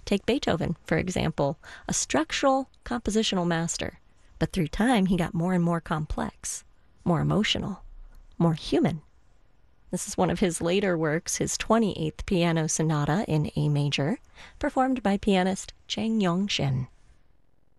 Take Beethoven, for example, a structural compositional master, but through time he got more and more complex, more emotional, more human. This is one of his later works, his 28th Piano Sonata in A major, performed by pianist Chang Yong-shen.